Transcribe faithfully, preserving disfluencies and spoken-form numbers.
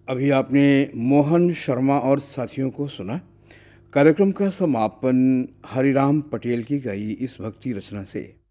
अभी आपने मोहन शर्मा और साथियों को सुना। कार्यक्रम का समापन हरिराम पटेल की गाई इस भक्ति रचना से।